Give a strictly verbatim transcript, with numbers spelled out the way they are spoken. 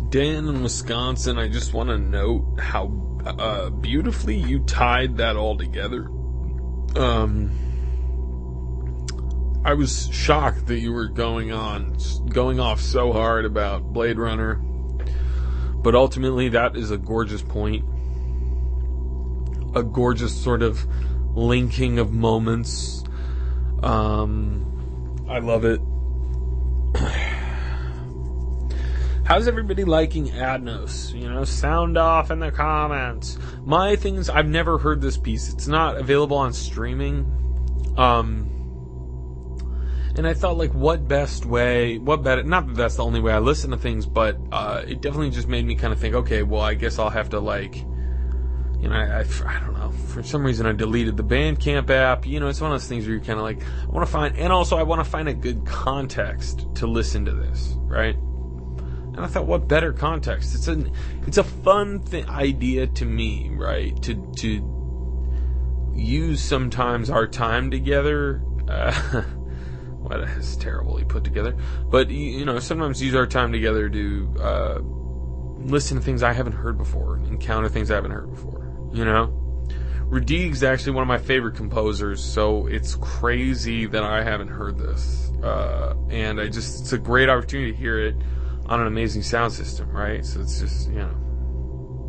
Dan in Wisconsin, I just want to note how uh, beautifully you tied that all together. Um, I was shocked that you were going on, going off so hard about Blade Runner, but ultimately that is a gorgeous point. A gorgeous sort of linking of moments. Um, I love it. How's everybody liking Adnos? You know, sound off in the comments. My thing is, I've never heard this piece. It's not available on streaming. Um, and I thought, like, what best way, what better, not that that's the only way I listen to things, but uh, it definitely just made me kind of think, okay, well, I guess I'll have to, like, you know, I, I, I don't know, for some reason I deleted the Bandcamp app. You know, it's one of those things where you're kind of like, I want to find, and also I want to find a good context to listen to this, right? And I thought, what better context? It's a, it's a fun th- idea to me, right? To to use sometimes our time together. Uh, what is terribly put together, but you know, sometimes use our time together to uh, listen to things I haven't heard before, encounter things I haven't heard before. You know, Radigue's actually one of my favorite composers, so it's crazy that I haven't heard this, uh, and I just it's a great opportunity to hear it on an amazing sound system, right? So it's just, you know,